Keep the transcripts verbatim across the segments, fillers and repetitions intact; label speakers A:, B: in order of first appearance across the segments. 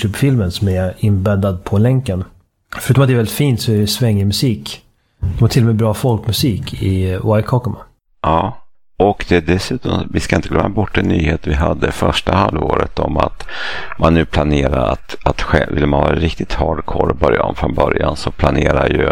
A: YouTube-filmen som är inbäddad på länken. Förutom att det är väldigt fint så är det svängig musik. De har till och med bra folkmusik i Waikakama.
B: Ja, och det är dessutom, vi ska inte glömma bort en nyhet vi hade första halvåret om att man nu planerar att, att vill man vara riktigt hardcore och börja om från början, så planerar ju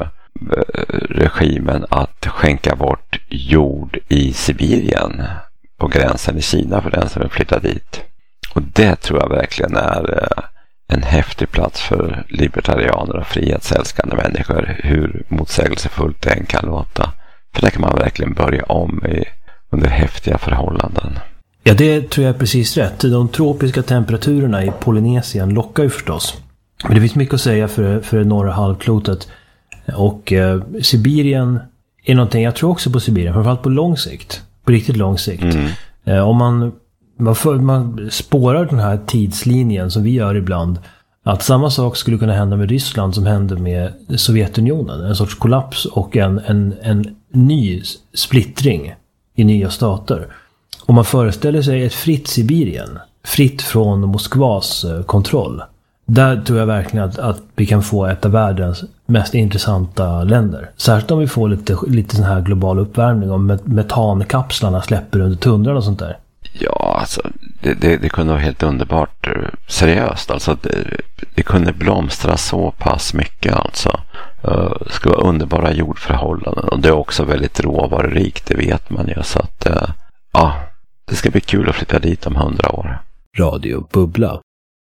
B: regimen att skänka bort jord i Sibirien på gränsen i Kina för den som vill flytta dit. Och det tror jag verkligen är en häftig plats för libertarianer och frihetsälskande människor, hur motsägelsefullt det än kan låta. För där kan man verkligen börja om i, under häftiga förhållanden.
A: Ja, det tror jag är precis rätt. De tropiska temperaturerna i Polynesien lockar ju förstås. Men det finns mycket att säga för, för det norra halvklotet. Och eh, Sibirien är någonting, jag tror också på Sibirien, framförallt på lång sikt. På riktigt lång sikt. Mm. Eh, om man, man, för, man spårar den här tidslinjen som vi gör ibland, att samma sak skulle kunna hända med Ryssland som hände med Sovjetunionen. En sorts kollaps och en, en, en ny splittring i nya stater. Om man föreställer sig ett fritt Sibirien, fritt från Moskvas kontroll, där tror jag verkligen att, att vi kan få ett av världens mest intressanta länder. Särskilt om vi får lite, lite sån här global uppvärmning, om metankapslarna släpper under tundran och sånt där.
B: Ja, alltså det, det, det kunde vara helt underbart seriöst. Alltså det, det kunde blomstra så pass mycket alltså. Det skulle vara underbara jordförhållanden, och det är också väldigt råvarurikt, det vet man ju. Så att ja, det ska bli kul att flytta dit om hundra år.
A: Radio Bubbla.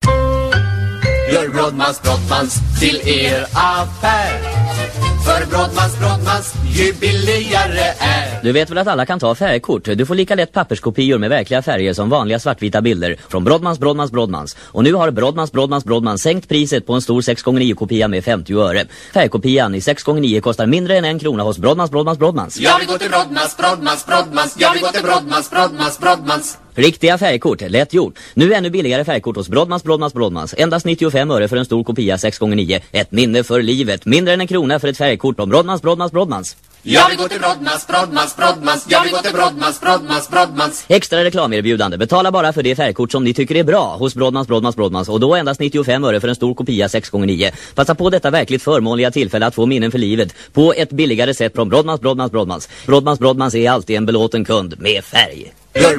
C: Gör Brodmans Brodmans till er affär. För Brodmans Brodmans ju billigare är.
D: Du vet väl att alla kan ta färgkort? Du får lika lätt papperskopior med verkliga färger som vanliga svartvita bilder från Brodmans Brodmans Brodmans. Och nu har Brodmans Brodmans Brodmans sänkt priset på en stor sex gånger nio kopia med femtio öre. Färgkopian i sex gånger nio kostar mindre än en krona hos Brodmans Brodmans Brodmans.
C: Jag vill gå till Brodmans Brodmans Brodmans. Jag vill gå till Brodmans Brodmans Brodmans.
D: Riktiga färgkort, lätt gjort. Nu ännu billigare färgkort hos Brodmans Brodmans Brodmans. Endast nittiofem öre för en stor kopia sex gånger nio. Ett minne för livet. Mindre än en krona för ett färgkort om Brodmans Brodmans Brodmans.
C: Jag vill gå till Brodmans Brodmans Brodmans. Jag vill gå till Brodmans Brodmans Brodmans.
D: Extra reklamerbjudande. Betala bara för det färgkort som ni tycker är bra hos Brodmans Brodmans Brodmans. Och då endast nittiofem öre för en stor kopia sex gånger nio. Passa på detta verkligt förmånliga tillfälle att få minnen för livet på ett billigare sätt från Brodmans Brodmans Brodmans. Brodmans Brodmans är alltid en belåten kund med färg.
C: Gör